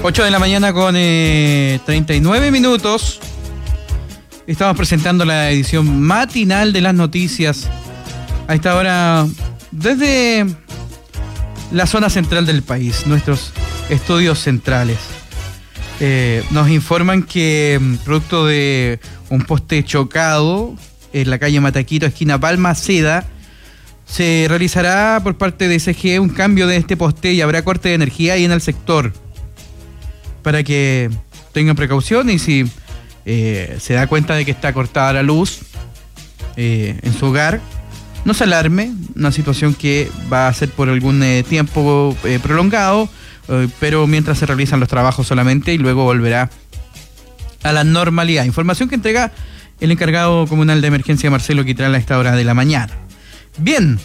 8 de la mañana con 39 minutos. Estamos presentando la edición matinal de las noticias. A esta hora, desde la zona central del país, nuestros estudios centrales. Nos informan que, producto de un poste chocado en la calle Mataquito, esquina Balmaceda, se realizará por parte de SGE un cambio de este poste y habrá corte de energía ahí en el sector. Para que tengan precaución y si se da cuenta de que está cortada la luz en su hogar, no se alarme, una situación que va a ser por algún tiempo prolongado, pero mientras se realizan los trabajos solamente y luego volverá a la normalidad. Información que entrega el encargado comunal de emergencia Marcelo Quitral a esta hora de la mañana. Bien,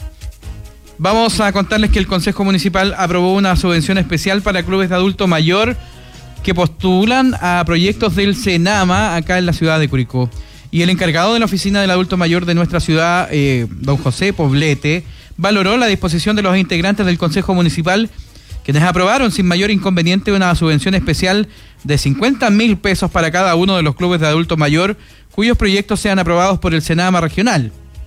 vamos a contarles que el Consejo Municipal aprobó una subvención especial para clubes de adulto mayor que postulan a proyectos del Senama acá en la ciudad de Curicó. Y el encargado de la oficina del adulto mayor de nuestra ciudad, don José Poblete, valoró la disposición de los integrantes del Consejo Municipal, quienes aprobaron sin mayor inconveniente una subvención especial de 50.000 pesos para cada uno de los clubes de adulto mayor cuyos proyectos sean aprobados por el Senama regional.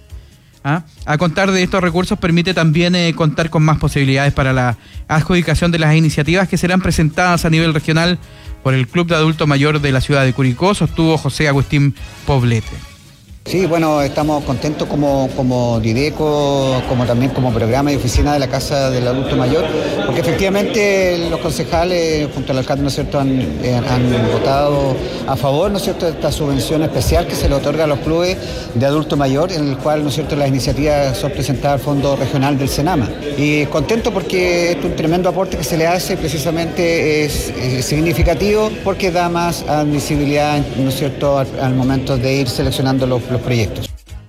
A contar de estos recursos permite también contar con más posibilidades para la adjudicación de las iniciativas que serán presentadas a nivel regional por el Club de Adulto Mayor de la ciudad de Curicó, sostuvo José Agustín Poblete. Sí, bueno, estamos contentos como Dideco, como también como programa y oficina de la Casa del Adulto Mayor, porque efectivamente los concejales junto al alcalde, ¿no es cierto?, han votado a favor, ¿no es cierto?, de esta subvención especial que se le otorga a los clubes de adulto mayor, en el cual, ¿no es cierto?, las iniciativas son presentadas al Fondo Regional del Senama. Y contento porque es un tremendo aporte que se le hace, precisamente es significativo porque da más admisibilidad, ¿no es cierto?, al momento de ir seleccionando los proyectos.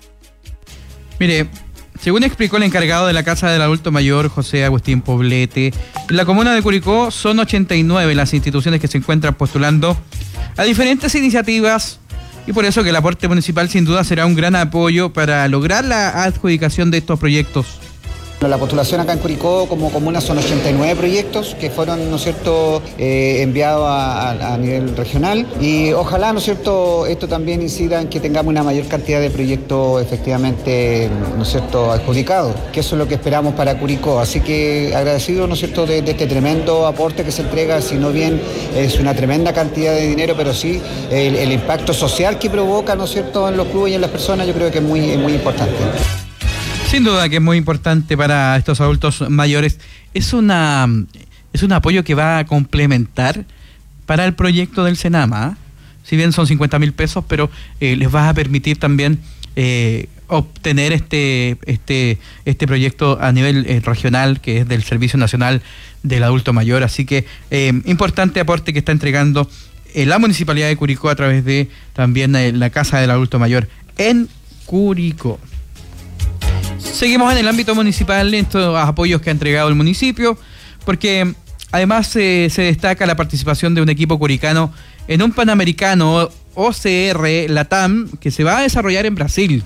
Mire, según explicó el encargado de la Casa del Adulto Mayor, José Agustín Poblete, en la comuna de Curicó son 89 las instituciones que se encuentran postulando a diferentes iniciativas y por eso que el aporte municipal sin duda será un gran apoyo para lograr la adjudicación de estos proyectos. La postulación acá en Curicó como comuna son 89 proyectos que fueron, ¿no es cierto?, enviados a nivel regional y ojalá, ¿no es cierto?, esto también incida en que tengamos una mayor cantidad de proyectos efectivamente, ¿no es cierto?, adjudicados, que eso es lo que esperamos para Curicó. Así que agradecido, ¿no es cierto?, de este tremendo aporte que se entrega, si no bien es una tremenda cantidad de dinero, pero sí el impacto social que provoca, ¿no es cierto?, en los clubes y en las personas, yo creo que es muy importante. Sin duda que es muy importante para estos adultos mayores. Es un apoyo que va a complementar para el proyecto del Senama. Si bien son 50.000 pesos, pero les va a permitir también obtener este proyecto a nivel regional, que es del Servicio Nacional del Adulto Mayor. Así que importante aporte que está entregando la Municipalidad de Curicó a través de también la Casa del Adulto Mayor en Curicó. Seguimos en el ámbito municipal, en estos apoyos que ha entregado el municipio, porque además se destaca la participación de un equipo curicano en un Panamericano OCR Latam que se va a desarrollar en Brasil.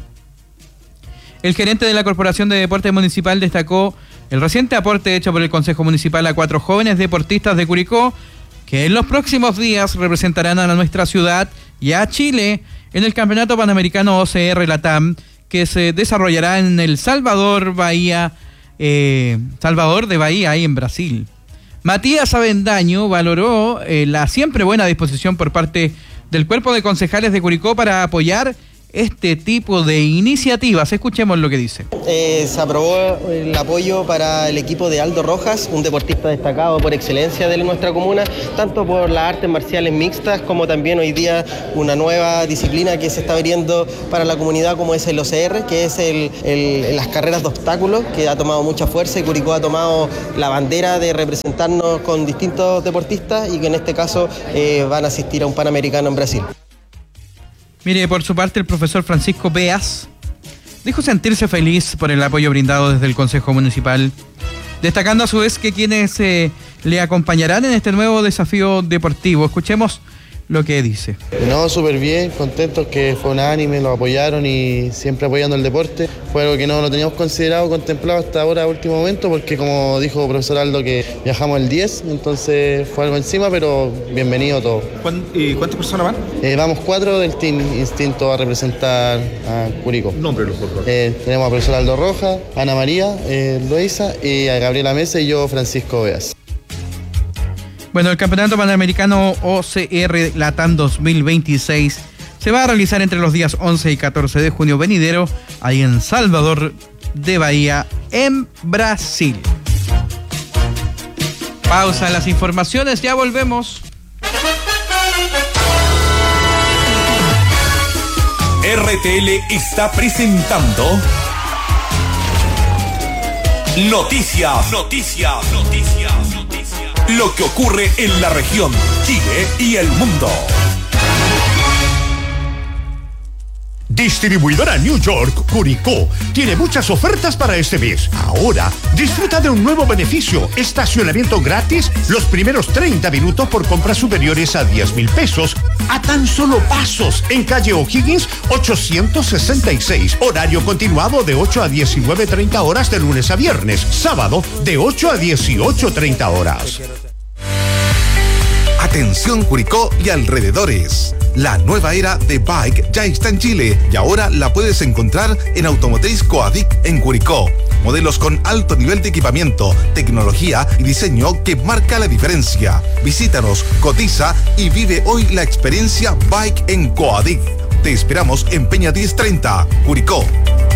El gerente de la Corporación de Deportes Municipal destacó el reciente aporte hecho por el Consejo Municipal a 4 jóvenes deportistas de Curicó que en los próximos días representarán a nuestra ciudad y a Chile en el Campeonato Panamericano OCR Latam, que se desarrollará en el Salvador de Bahía, ahí en Brasil. Matías Avendaño valoró la siempre buena disposición por parte del cuerpo de concejales de Curicó para apoyar este tipo de iniciativas. Escuchemos lo que dice. Se aprobó el apoyo para el equipo de Aldo Rojas, un deportista destacado por excelencia de nuestra comuna, tanto por las artes marciales mixtas como también hoy día una nueva disciplina que se está abriendo para la comunidad como es el OCR, que es las carreras de obstáculos, que ha tomado mucha fuerza y Curicó ha tomado la bandera de representarnos con distintos deportistas y que en este caso van a asistir a un Panamericano en Brasil. Mire, por su parte, el profesor Francisco Beas dijo sentirse feliz por el apoyo brindado desde el Consejo Municipal, destacando a su vez que quienes le acompañarán en este nuevo desafío deportivo. Escuchemos lo que dice. No, súper bien, contentos que fue unánime, lo apoyaron y siempre apoyando el deporte. Fue algo que no lo teníamos considerado, contemplado hasta ahora, último momento, porque como dijo profesor Aldo que viajamos el 10, entonces fue algo encima, pero bienvenido todo. ¿Cuántas personas van? Vamos 4 del Team Instinto a representar a Curicó. Nómbrelo, por favor. Tenemos al profesor Aldo Rojas, Ana María Loaiza y a Gabriela Mesa y yo, Francisco Beas. Bueno, el Campeonato Panamericano OCR Latam 2026 se va a realizar entre los días 11 y 14 de junio venidero, ahí en Salvador de Bahía, en Brasil. Pausa en las informaciones, ya volvemos. RTL está presentando Noticias. Lo que ocurre en la región, Chile y el mundo. Distribuidora New York, Curicó, tiene muchas ofertas para este mes. Ahora, disfruta de un nuevo beneficio, estacionamiento gratis los primeros 30 minutos por compras superiores a 10,000 pesos, a tan solo pasos, en calle O'Higgins 866. Horario continuado de 8 a 19:30 horas de lunes a viernes, sábado de 8 a 18:30 horas. Atención Curicó y alrededores. La nueva era de Bike ya está en Chile y ahora la puedes encontrar en Automotriz Coadic en Curicó. Modelos con alto nivel de equipamiento, tecnología y diseño que marca la diferencia. Visítanos, cotiza y vive hoy la experiencia Bike en Coadic. Te esperamos en Peña 1030, Curicó.